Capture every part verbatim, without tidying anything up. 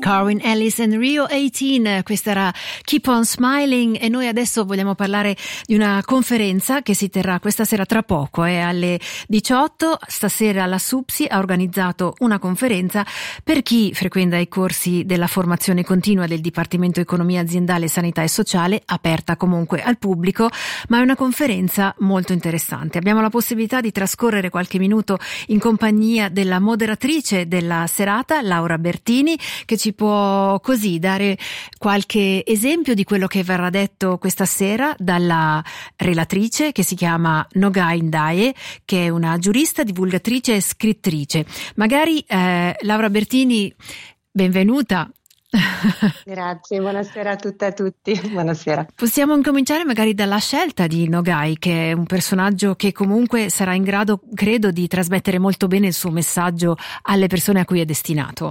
Carwyn Ellis and Rio diciotto, questa era Keep on Smiling, e noi adesso vogliamo parlare di una conferenza che si terrà questa sera tra poco, è alle diciotto. Stasera la SUPSI ha organizzato una conferenza per chi frequenta i corsi della formazione continua del Dipartimento Economia Aziendale, Sanità e Sociale, aperta comunque al pubblico, ma è una conferenza molto interessante. Abbiamo la possibilità di trascorrere qualche minuto in compagnia della moderatrice della serata, Laura Bertini, che ci può così dare qualche esempio di quello che verrà detto questa sera dalla relatrice, che si chiama Nogai Ndaye, che è una giurista, divulgatrice e scrittrice. Magari eh, Laura Bertini, benvenuta. Grazie, buonasera a tutte e a tutti. Buonasera. Possiamo incominciare magari dalla scelta di Nogai, che è un personaggio che comunque sarà in grado, credo, di trasmettere molto bene il suo messaggio alle persone a cui è destinato.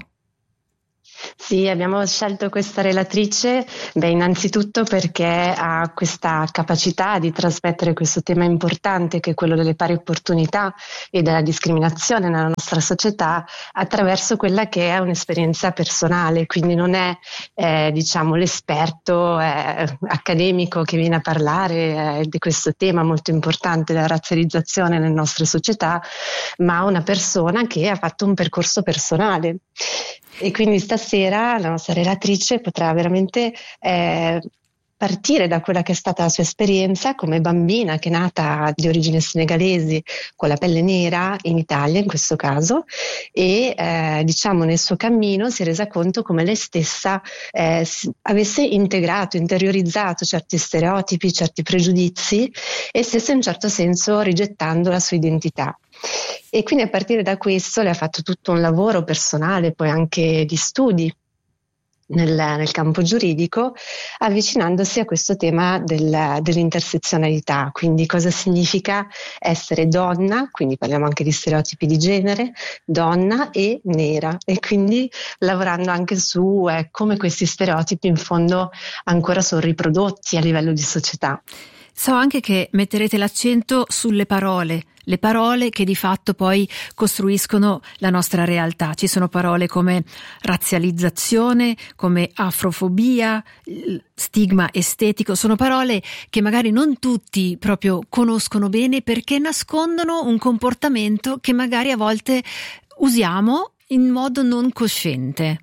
Sì, abbiamo scelto questa relatrice, beh, innanzitutto perché ha questa capacità di trasmettere questo tema importante, che è quello delle pari opportunità e della discriminazione nella nostra società, attraverso quella che è un'esperienza personale, quindi non è eh, diciamo l'esperto eh, accademico che viene a parlare eh, di questo tema molto importante della razzializzazione nelle nostre società, ma una persona che ha fatto un percorso personale. E quindi stasera la nostra relatrice potrà veramente eh, partire da quella che è stata la sua esperienza come bambina, che è nata di origini senegalesi con la pelle nera in Italia in questo caso, e eh, diciamo nel suo cammino si è resa conto come lei stessa eh, avesse integrato, interiorizzato certi stereotipi, certi pregiudizi, e stesse in un certo senso rigettando la sua identità. E quindi a partire da questo lei ha fatto tutto un lavoro personale, poi anche di studi nel, nel campo giuridico, avvicinandosi a questo tema del, dell'intersezionalità, quindi cosa significa essere donna, quindi parliamo anche di stereotipi di genere, donna e nera, e quindi lavorando anche su eh, come questi stereotipi in fondo ancora sono riprodotti a livello di società. So anche che metterete l'accento sulle parole, le parole che di fatto poi costruiscono la nostra realtà. Ci sono parole come razzializzazione, come afrofobia, stigma estetico, sono parole che magari non tutti proprio conoscono bene, perché nascondono un comportamento che magari a volte usiamo in modo non cosciente.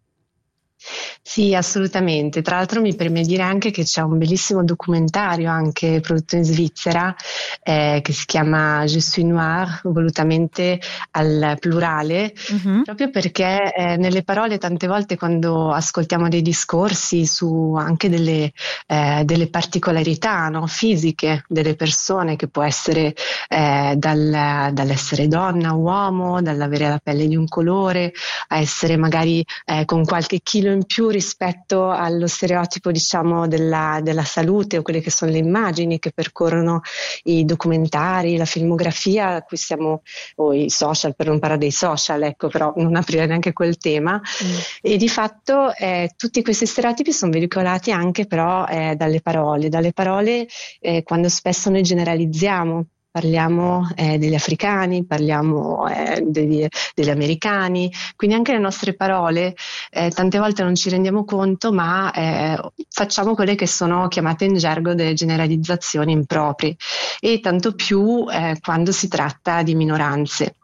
Sì, assolutamente. Tra l'altro mi preme dire anche che c'è un bellissimo documentario anche prodotto in Svizzera eh, che si chiama Je suis noir, volutamente al plurale, uh-huh. proprio perché eh, nelle parole tante volte quando ascoltiamo dei discorsi su anche delle, eh, delle particolarità no, fisiche delle persone, che può essere eh, dal, dall'essere donna, uomo, dall'avere la pelle di un colore, a essere magari eh, con qualche chilo in più rispetto allo stereotipo diciamo della, della salute, o quelle che sono le immagini che percorrono i documentari, la filmografia a cui siamo, o i social, per non parlare dei social, ecco, però non aprire neanche quel tema. Mm. E di fatto eh, tutti questi stereotipi sono veicolati anche però eh, dalle parole, dalle parole eh, quando spesso noi generalizziamo. Parliamo eh, degli africani, parliamo eh, degli, degli americani, quindi anche le nostre parole eh, tante volte non ci rendiamo conto, ma eh, facciamo quelle che sono chiamate in gergo delle generalizzazioni improprie, e tanto più eh, quando si tratta di minoranze.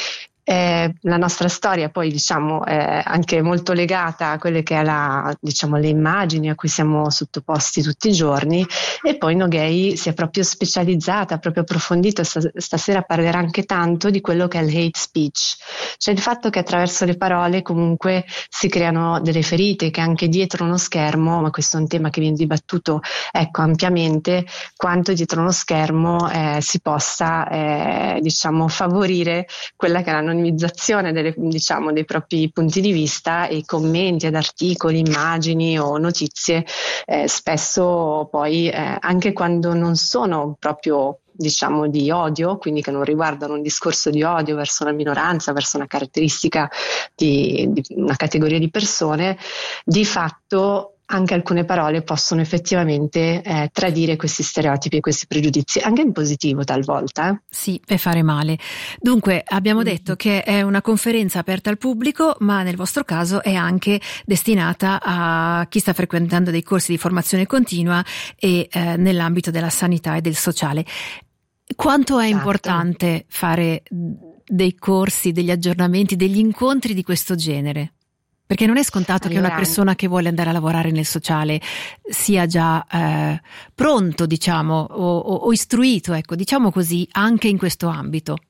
Eh, la nostra storia poi diciamo è anche molto legata a quelle che è la, diciamo, le immagini a cui siamo sottoposti tutti i giorni, e poi Nogai si è proprio specializzata, proprio approfondito, stasera parlerà anche tanto di quello che è il hate speech, cioè il fatto che attraverso le parole comunque si creano delle ferite, che anche dietro uno schermo, ma questo è un tema che viene dibattuto ecco ampiamente, quanto dietro uno schermo eh, si possa eh, diciamo favorire quella che è la delle, diciamo, dei propri punti di vista, e commenti ad articoli, immagini o notizie eh, spesso poi eh, anche quando non sono proprio diciamo di odio, quindi che non riguardano un discorso di odio verso una minoranza, verso una caratteristica di, di una categoria di persone, di fatto anche alcune parole possono effettivamente eh, tradire questi stereotipi e questi pregiudizi, anche in positivo talvolta. Eh? Sì, e fare male. Dunque, abbiamo mm-hmm. detto che è una conferenza aperta al pubblico, ma nel vostro caso è anche destinata a chi sta frequentando dei corsi di formazione continua e eh, nell'ambito della sanità e del sociale. Quanto è esatto. importante fare dei corsi, degli aggiornamenti, degli incontri di questo genere? Perché non è scontato allora, che una persona che vuole andare a lavorare nel sociale sia già eh, pronto, diciamo, o, o, o istruito, ecco, diciamo così, anche in questo ambito.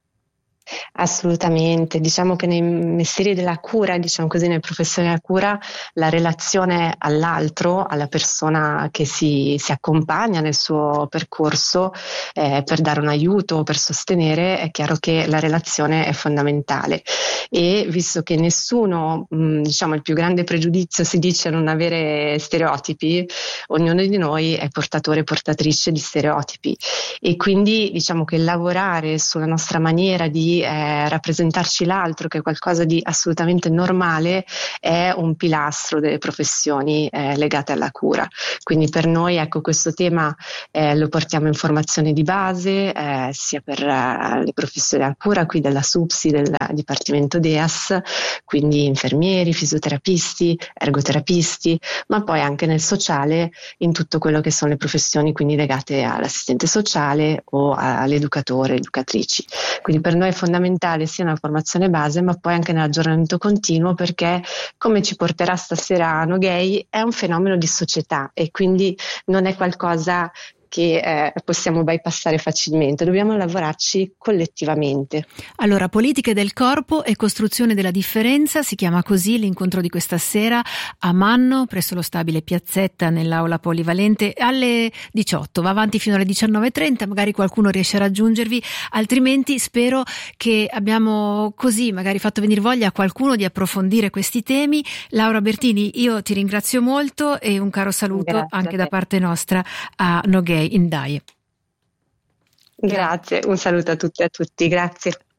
Assolutamente, diciamo che nei mestieri della cura, diciamo così, nelle professioni della cura, la relazione all'altro, alla persona che si, si accompagna nel suo percorso eh, per dare un aiuto, per sostenere, è chiaro che la relazione è fondamentale. E visto che nessuno, mh, diciamo il più grande pregiudizio si dice non avere stereotipi, ognuno di noi è portatore e portatrice di stereotipi e quindi diciamo che lavorare sulla nostra maniera di Eh, rappresentarci l'altro, che è qualcosa di assolutamente normale, è un pilastro delle professioni eh, legate alla cura. Quindi per noi, ecco, questo tema eh, lo portiamo in formazione di base, eh, sia per eh, le professioni della cura, qui della SUPSI, del Dipartimento D E A S, quindi infermieri, fisioterapisti, ergoterapisti, ma poi anche nel sociale, in tutto quello che sono le professioni quindi legate all'assistente sociale o all'educatore, educatrici. Quindi per noi è fondamentale sia nella formazione base ma poi anche nell'aggiornamento continuo, perché come ci porterà stasera No Gay è un fenomeno di società e quindi non è qualcosa che eh, possiamo bypassare facilmente, dobbiamo lavorarci collettivamente. Allora, politiche del corpo e costruzione della differenza, si chiama così l'incontro di questa sera a Manno, presso lo stabile Piazzetta, nell'aula polivalente, alle diciotto, va avanti fino alle diciannove e trenta, magari qualcuno riesce a raggiungervi, altrimenti spero che abbiamo così magari fatto venire voglia a qualcuno di approfondire questi temi. Laura Bertini, io ti ringrazio molto e un caro saluto Grazie anche da parte nostra a No Gay in D A I E. Grazie, un saluto a tutte e a tutti, grazie.